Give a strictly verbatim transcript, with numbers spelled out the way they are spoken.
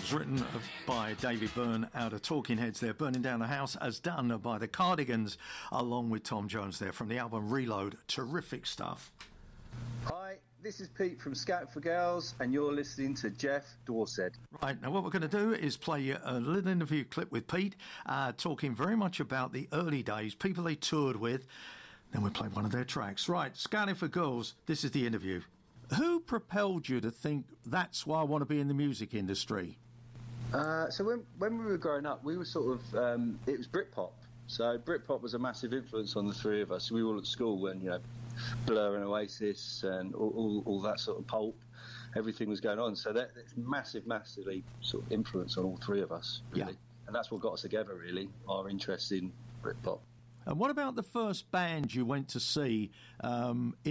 was written by David Byrne out of Talking Heads there, Burning Down the House, as done by the Cardigans, along with Tom Jones there from the album Reload. Terrific stuff. Hi, this is Pete from Scout for Girls, and you're listening to Jeff Dorset. Right, now what we're going to do is play you a little interview clip with Pete, uh, talking very much about the early days, people they toured with. Then we'll play one of their tracks. Right, Scouting for Girls, this is the interview. Who propelled you to think, that's why I want to be in the music industry? Uh, so when when we were growing up, we were sort of, um, it was Britpop. So Britpop was a massive influence on the three of us. We were all at school when, you know, Blur and Oasis and all, all, all that sort of pulp, everything was going on. So that, that's massive, massively sort of influence on all three of us, really. Yeah. And that's what got us together, really, our interest in Britpop. And what about the first band you went to see um,